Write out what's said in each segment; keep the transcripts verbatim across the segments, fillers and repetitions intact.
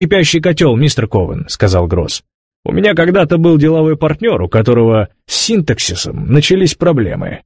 «Кипящий котел, мистер Ковен», — сказал Гросс. «У меня когда-то был деловой партнер, у которого с синтаксисом начались проблемы».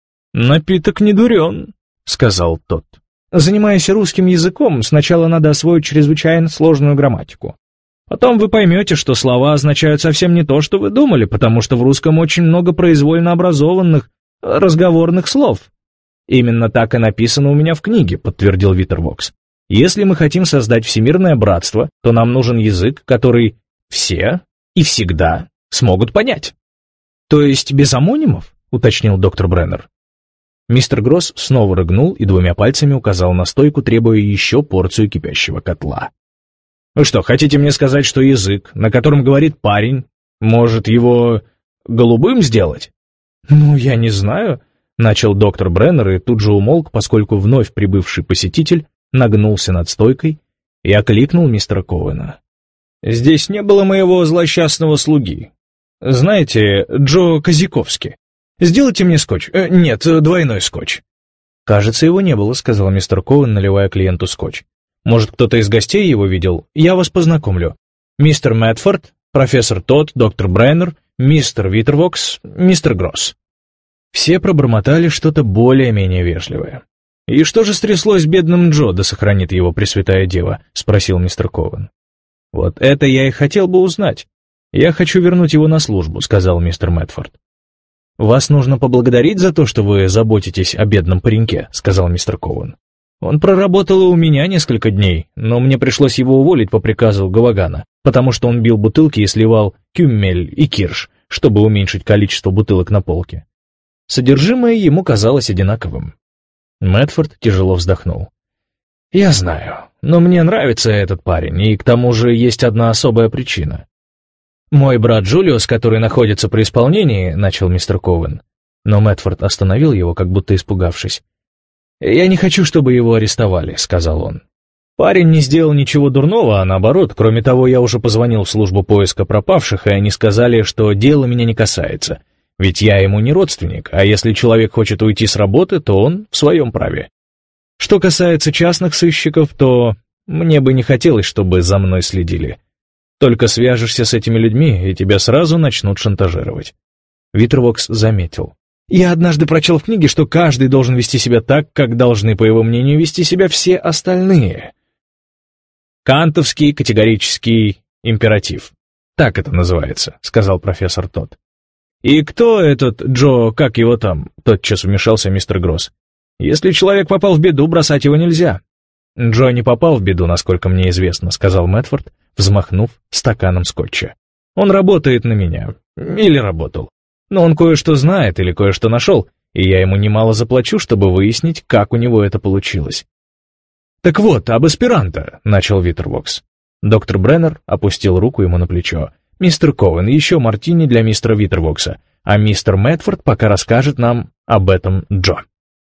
«Напиток не дурен», — сказал тот. «Занимаясь русским языком, сначала надо освоить чрезвычайно сложную грамматику. Потом вы поймете, что слова означают совсем не то, что вы думали, потому что в русском очень много произвольно образованных разговорных слов». «Именно так и написано у меня в книге», — подтвердил Витервокс. «Если мы хотим создать всемирное братство, то нам нужен язык, который все и всегда смогут понять». «То есть без амонимов?» — уточнил доктор Бреннер. Мистер Гросс снова рыгнул и двумя пальцами указал на стойку, требуя еще порцию кипящего котла. «Вы что, хотите мне сказать, что язык, на котором говорит парень, может его голубым сделать?» «Ну, я не знаю», — начал доктор Бреннер и тут же умолк, поскольку вновь прибывший посетитель нагнулся над стойкой и окликнул мистера Ковена. «Здесь не было моего злосчастного слуги. Знаете, Джо Козяковски. Сделайте мне скотч. Э, нет, двойной скотч». «Кажется, его не было», — сказал мистер Ковен, наливая клиенту скотч. «Может, кто-то из гостей его видел? Я вас познакомлю. Мистер Мэтфорд, профессор Тодд, доктор Бреннер, мистер Витервокс, мистер Гросс». Все пробормотали что-то более-менее вежливое. «И что же стряслось с бедным Джо, да сохранит его Пресвятая Дева?» — спросил мистер Ковен. «Вот это я и хотел бы узнать. Я хочу вернуть его на службу», — сказал мистер Мэтфорд. «Вас нужно поблагодарить за то, что вы заботитесь о бедном пареньке», — сказал мистер Ковен. «Он проработал и у меня несколько дней, но мне пришлось его уволить по приказу Галагана, потому что он бил бутылки и сливал кюммель и кирш, чтобы уменьшить количество бутылок на полке. Содержимое ему казалось одинаковым». Мэтфорд тяжело вздохнул. «Я знаю, но мне нравится этот парень, и к тому же есть одна особая причина. Мой брат Джулиус, который находится при исполнении», — начал мистер Ковен, но Мэтфорд остановил его, как будто испугавшись. «Я не хочу, чтобы его арестовали», — сказал он. «Парень не сделал ничего дурного, а наоборот, кроме того, я уже позвонил в службу поиска пропавших, и они сказали, что дело меня не касается, ведь я ему не родственник, а если человек хочет уйти с работы, то он в своем праве. Что касается частных сыщиков, то мне бы не хотелось, чтобы за мной следили. Только свяжешься с этими людьми, и тебя сразу начнут шантажировать». Витервокс заметил. «Я однажды прочел в книге, что каждый должен вести себя так, как должны, по его мнению, вести себя все остальные. Кантовский категорический императив. Так это называется», — сказал профессор Тодд. «И кто этот Джо, как его там?» — тотчас вмешался мистер Гросс. «Если человек попал в беду, бросать его нельзя». «Джо не попал в беду, насколько мне известно», — сказал Мэтфорд, взмахнув стаканом скотча. «Он работает на меня. Или работал. Но он кое-что знает или кое-что нашел, и я ему немало заплачу, чтобы выяснить, как у него это получилось». «Так вот, об аспиранта», — начал Витервокс. Доктор Бреннер опустил руку ему на плечо. «Мистер Ковен, еще мартини для мистера Витервокса, а мистер Мэтфорд пока расскажет нам об этом Джо».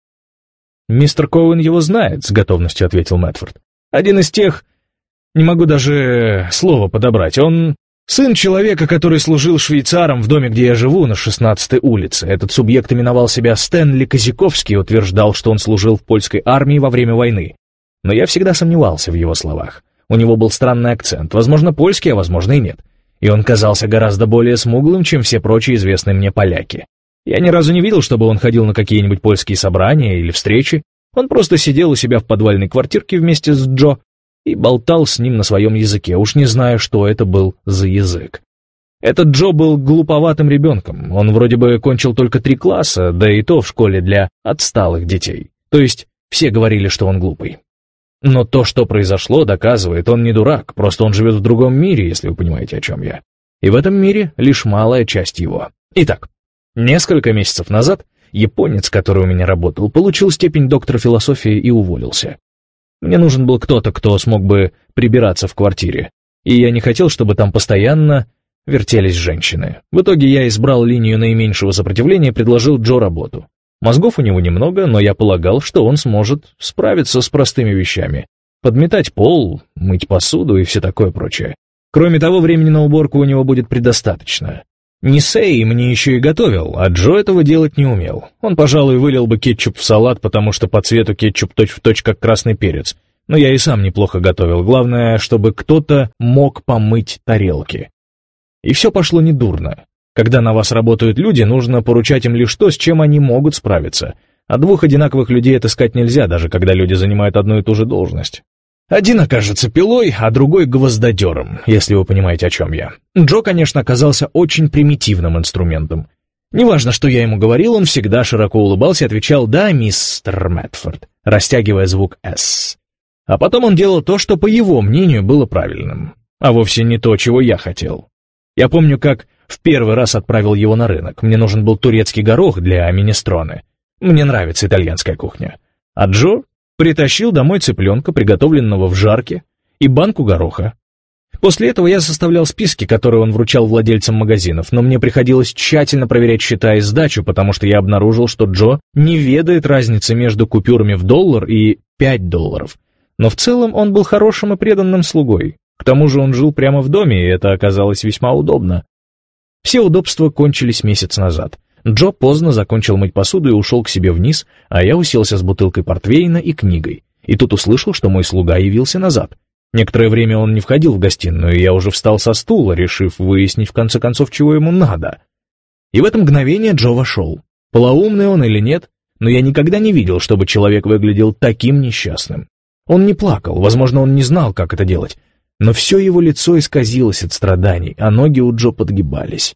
«Мистер Ковен его знает», — с готовностью ответил Мэтфорд. «Один из тех... Не могу даже слова подобрать. Он сын человека, который служил швейцаром в доме, где я живу, на шестнадцатой улице. Этот субъект именовал себя Стэнли Козяковский и утверждал, что он служил в польской армии во время войны. Но я всегда сомневался в его словах. У него был странный акцент, возможно, польский, а возможно и нет. И он казался гораздо более смуглым, чем все прочие известные мне поляки. Я ни разу не видел, чтобы он ходил на какие-нибудь польские собрания или встречи. Он просто сидел у себя в подвальной квартирке вместе с Джо и болтал с ним на своем языке, уж не знаю, что это был за язык. Этот Джо был глуповатым ребенком, он вроде бы кончил только три класса, да и то в школе для отсталых детей. То есть все говорили, что он глупый. Но то, что произошло, доказывает, он не дурак, просто он живет в другом мире, если вы понимаете, о чем я. И в этом мире лишь малая часть его. Итак, несколько месяцев назад японец, который у меня работал, получил степень доктора философии и уволился. Мне нужен был кто-то, кто смог бы прибираться в квартире, и я не хотел, чтобы там постоянно вертелись женщины. В итоге я избрал линию наименьшего сопротивления и предложил Джо работу. Мозгов у него немного, но я полагал, что он сможет справиться с простыми вещами. Подметать пол, мыть посуду и все такое прочее. Кроме того, времени на уборку у него будет предостаточно. Нисей мне еще и готовил, а Джо этого делать не умел. Он, пожалуй, вылил бы кетчуп в салат, потому что по цвету кетчуп точь-в-точь как красный перец. Но я и сам неплохо готовил, главное, чтобы кто-то мог помыть тарелки. И все пошло недурно. Когда на вас работают люди, нужно поручать им лишь то, с чем они могут справиться. А двух одинаковых людей отыскать нельзя, даже когда люди занимают одну и ту же должность. Один окажется пилой, а другой гвоздодером, если вы понимаете, о чем я. Джо, конечно, оказался очень примитивным инструментом. Неважно, что я ему говорил, он всегда широко улыбался и отвечал «Да, мистер Мэтфорд», растягивая звук «С». А потом он делал то, что, по его мнению, было правильным, а вовсе не то, чего я хотел. Я помню, как в первый раз отправил его на рынок. Мне нужен был турецкий горох для минестроне. Мне нравится итальянская кухня. А Джо притащил домой цыпленка, приготовленного в жарке, и банку гороха. После этого я составлял списки, которые он вручал владельцам магазинов, но мне приходилось тщательно проверять счета и сдачу, потому что я обнаружил, что Джо не ведает разницы между купюрами в доллар и пять долларов. Но в целом он был хорошим и преданным слугой. К тому же он жил прямо в доме, и это оказалось весьма удобно. Все удобства кончились месяц назад. Джо поздно закончил мыть посуду и ушел к себе вниз, а я уселся с бутылкой портвейна и книгой. И тут услышал, что мой слуга явился назад. Некоторое время он не входил в гостиную, и я уже встал со стула, решив выяснить в конце концов, чего ему надо. И в это мгновение Джо вошел. Полоумный он или нет, но я никогда не видел, чтобы человек выглядел таким несчастным. Он не плакал, возможно, он не знал, как это делать. Но все его лицо исказилось от страданий, а ноги у Джо подгибались.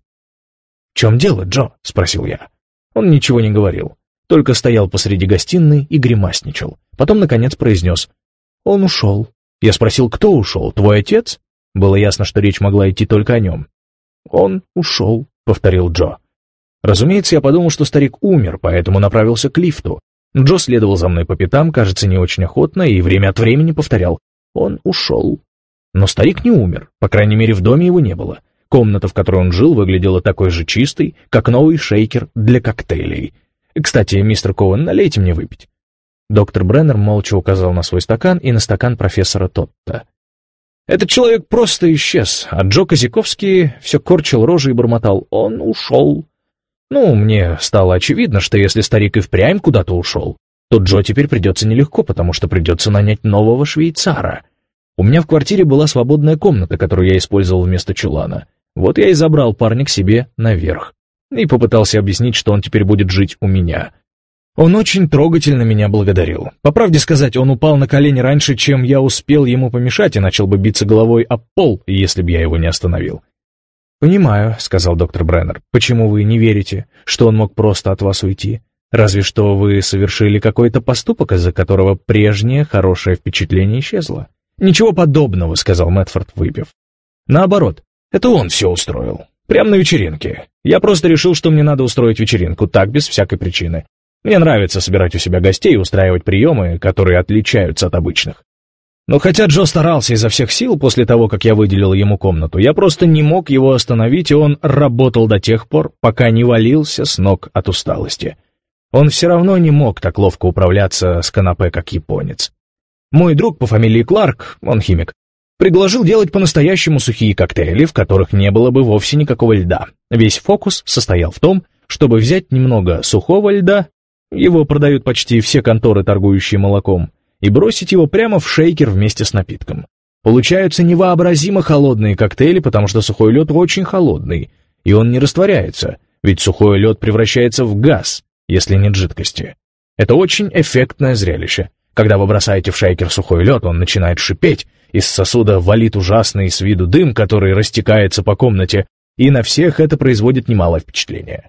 «В чем дело, Джо?» — спросил я. Он ничего не говорил, только стоял посреди гостиной и гримасничал. Потом, наконец, произнес: «Он ушел». Я спросил: «Кто ушел? Твой отец?» Было ясно, что речь могла идти только о нем. «Он ушел», — повторил Джо. Разумеется, я подумал, что старик умер, поэтому направился к лифту. Джо следовал за мной по пятам, кажется, не очень охотно, и время от времени повторял: «Он ушел». Но старик не умер, по крайней мере, в доме его не было. Комната, в которой он жил, выглядела такой же чистой, как новый шейкер для коктейлей. «Кстати, мистер Коуэн, налейте мне выпить». Доктор Бреннер молча указал на свой стакан и на стакан профессора Тотта. Этот человек просто исчез, а Джо Козяковский все корчил рожи и бормотал: «Он ушел». Ну, мне стало очевидно, что если старик и впрямь куда-то ушел, то Джо теперь придется нелегко, потому что придется нанять нового швейцара. У меня в квартире была свободная комната, которую я использовал вместо чулана. Вот я и забрал парня к себе наверх и попытался объяснить, что он теперь будет жить у меня. Он очень трогательно меня благодарил. По правде сказать, он упал на колени раньше, чем я успел ему помешать, и начал бы биться головой об пол, если бы я его не остановил. «Понимаю», — сказал доктор Бреннер, — «почему вы не верите, что он мог просто от вас уйти? Разве что вы совершили какой-то поступок, из-за которого прежнее хорошее впечатление исчезло». «Ничего подобного», — сказал Мэтфорд, выпив. «Наоборот, это он все устроил. Прямо на вечеринке. Я просто решил, что мне надо устроить вечеринку, так, без всякой причины. Мне нравится собирать у себя гостей и устраивать приемы, которые отличаются от обычных. Но хотя Джо старался изо всех сил после того, как я выделил ему комнату, я просто не мог его остановить, и он работал до тех пор, пока не валился с ног от усталости. Он все равно не мог так ловко управляться с канапе, как японец. Мой друг по фамилии Кларк, он химик, предложил делать по-настоящему сухие коктейли, в которых не было бы вовсе никакого льда. Весь фокус состоял в том, чтобы взять немного сухого льда, его продают почти все конторы, торгующие молоком, и бросить его прямо в шейкер вместе с напитком. Получаются невообразимо холодные коктейли, потому что сухой лед очень холодный, и он не растворяется, ведь сухой лед превращается в газ, если нет жидкости. Это очень эффектное зрелище. Когда вы бросаете в шейкер сухой лед, он начинает шипеть, из сосуда валит ужасный с виду дым, который растекается по комнате, и на всех это производит немалое впечатление.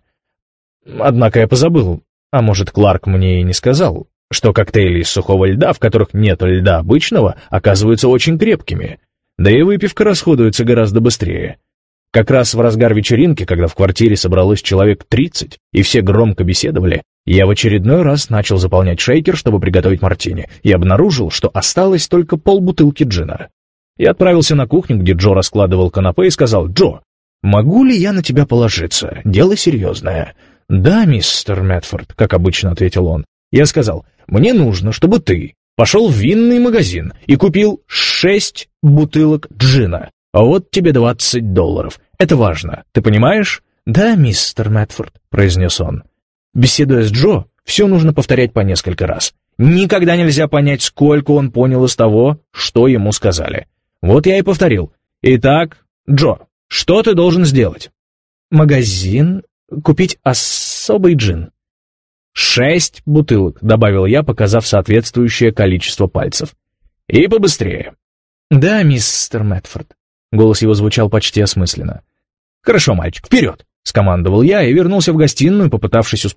Однако я позабыл, а может, Кларк мне и не сказал, что коктейли из сухого льда, в которых нет льда обычного, оказываются очень крепкими, да и выпивка расходуется гораздо быстрее. Как раз в разгар вечеринки, когда в квартире собралось человек тридцать, и все громко беседовали, я в очередной раз начал заполнять шейкер, чтобы приготовить мартини, и обнаружил, что осталось только полбутылки джина. Я отправился на кухню, где Джо раскладывал канапе, и сказал: «Джо, могу ли я на тебя положиться? Дело серьезное». «Да, мистер Мэтфорд», — как обычно ответил он. Я сказал: «Мне нужно, чтобы ты пошел в винный магазин и купил шесть бутылок джина. А вот тебе двадцать долларов. Это важно, ты понимаешь?» «Да, мистер Мэтфорд», — произнес он. Беседуя с Джо, все нужно повторять по несколько раз. Никогда нельзя понять, сколько он понял из того, что ему сказали. Вот я и повторил. Итак, Джо, что ты должен сделать? Магазин, купить особый джин. Шесть бутылок, добавил я, показав соответствующее количество пальцев. И побыстрее. Да, мистер Мэтфорд. Голос его звучал почти осмысленно. Хорошо, мальчик, вперед, скомандовал я и вернулся в гостиную, попытавшись успокоить